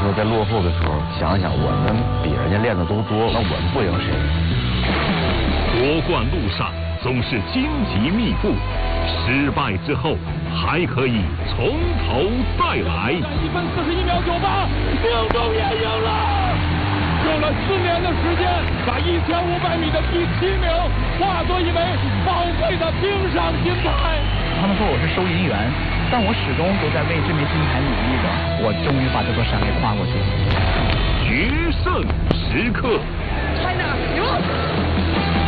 候在落后的时候，想想我们比人家练的都多，那我们不赢谁？ 夺冠路上总是荆棘密布，失败之后还可以从头再来。 1分41秒98，命中也赢了。用了4年的时间，把1500米的第7名化作一枚宝贵的冰上金牌。 他们说我是收银员，但我始终都在为这枚金牌努力着。我终于把这座山给跨过去了。 决胜时刻 China 赢！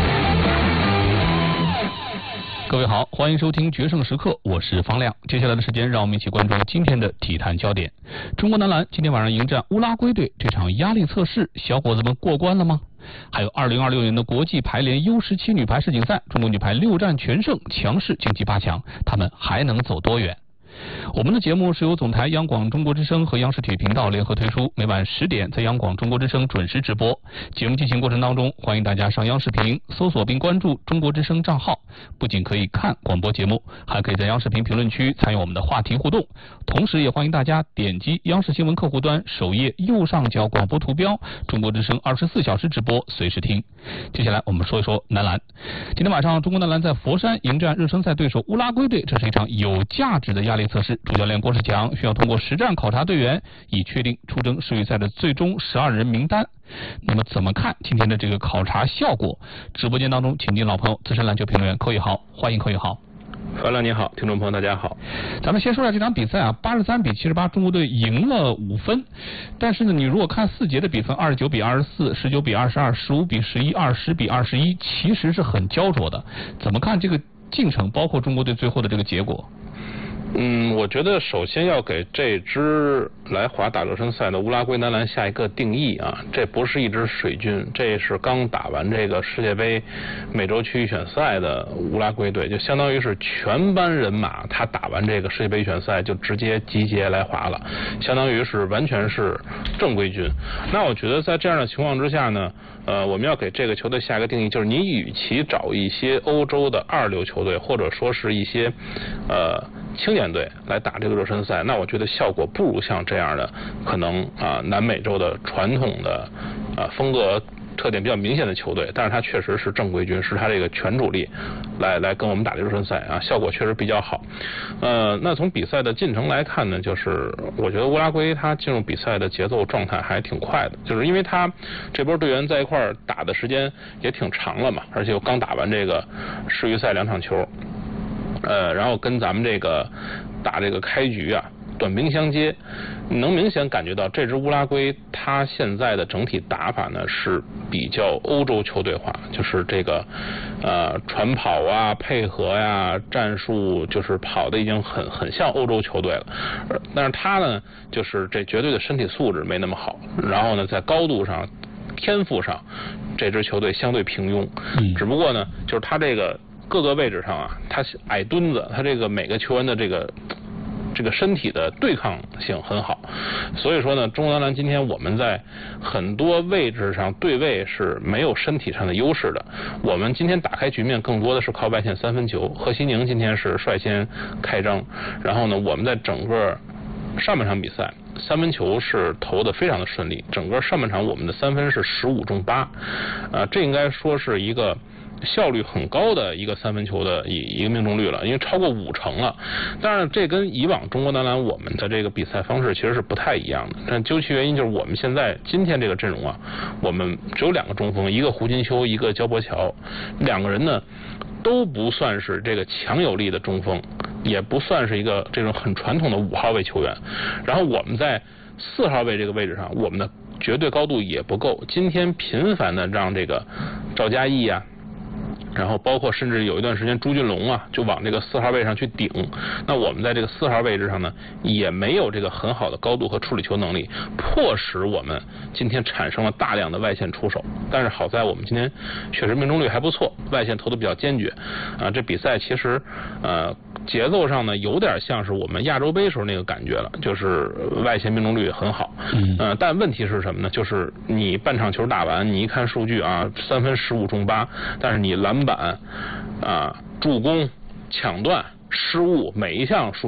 各位好，欢迎收听《决胜时刻》，我是方亮。接下来的时间，让我们一起关注今天的体坛焦点。中国男篮今天晚上迎战乌拉圭队，这场压力测试，小伙子们过关了吗？还有2026年的国际排联 U17 女排世锦赛，中国女排6战全胜，强势晋级8强，他们还能走多远？我们的节目是由总台央广中国之声和央视体育频道联合推出，每晚10点在央广中国之声准时直播。节目进行过程当中，欢迎大家上央视频搜索并关注中国之声账号，不仅可以看广播节目，还可以在央视频评论区参与我们的话题互动。同时也欢迎大家点击央视新闻客户端首页右上角广播图标，中国之声24小时直播，随时听。接下来我们说一说男篮。今天晚上中国男篮在佛山迎战热身赛对手乌拉圭队，这是一场有价值的压力测试。主教练郭士强需要通过实战考察队员，以确定出征世预赛的最终12人名单。那么怎么看今天的这个考察效果？直播间当中请进老朋友资深篮球评论员寇宇豪，欢迎寇宇豪。 范亮你好，听众朋友大家好。 咱们先说一下这场比赛啊，83比78，中国队赢了5分。但是呢，你如果看4节的比分，29比24、19比22、15比11、20比21，其实是很焦灼的。怎么看这个进程，包括中国队最后的这个结果？ 我觉得首先要给这支来华打热身赛的乌拉圭男篮下一个定义啊，这不是一支水军，这是刚打完这个世界杯美洲区预选赛的乌拉圭队，就相当于是全班人马，他打完这个世界杯预选赛就直接集结来华了，相当于是完全是正规军。那我觉得在这样的情况之下呢，我们要给这个球队下一个定义，就是你与其找一些欧洲的2流球队，或者说是一些青年队来打这个热身赛，那我觉得效果不如像这样的可能南美洲的传统的风格特点比较明显的球队，但是他确实是正规军，是他这个全主力来跟我们打这个热身赛啊，效果确实比较好。那从比赛的进程来看呢，就是我觉得乌拉圭他进入比赛的节奏状态还挺快的，就是因为他这波队员在一块儿打的时间也挺长了嘛，而且又刚打完这个世预赛2场球。然后跟咱们这个打这个开局啊，短兵相接，能明显感觉到这支乌拉圭它现在的整体打法呢是比较欧洲球队化，就是这个传跑啊、配合呀、战术就是跑的已经很像欧洲球队了。但是他呢，就是这绝对的身体素质没那么好，然后呢，在高度上、天赋上，这支球队相对平庸。只不过呢，就是他这个各个位置上啊，他矮墩子，他这个每个球员的这个身体的对抗性很好，所以说呢，中国男篮今天我们在很多位置上对位是没有身体上的优势的。我们今天打开局面更多的是靠外线3分球，贺西宁今天是率先开张，然后呢，我们在整个上半场比赛3分球是投的非常的顺利，整个上半场我们的3分是15中8，这应该说是一个效率很高的一个3分球的一个命中率了，因为超过50%了。当然，这跟以往中国男篮我们的这个比赛方式其实是不太一样的。但究其原因，就是我们现在今天这个阵容啊，我们只有2个中锋，一个胡金秋，一个焦博乔，2个人呢都不算是这个强有力的中锋，也不算是一个这种很传统的5号位球员。然后我们在4号位这个位置上，我们的绝对高度也不够。今天频繁的让这个赵嘉译啊，然后包括甚至有一段时间朱俊龙啊就往这个4号位上去顶，那我们在这个4号位置上呢也没有这个很好的高度和处理球能力，迫使我们今天产生了大量的外线出手。但是好在我们今天确实命中率还不错，外线投的比较坚决啊。这比赛其实节奏上呢有点像是我们亚洲杯时候那个感觉了，就是外线命中率很好。但问题是什么呢？就是你半场球打完，你一看数据啊，3分15中8，但是你篮板助攻、抢断、失误每一项数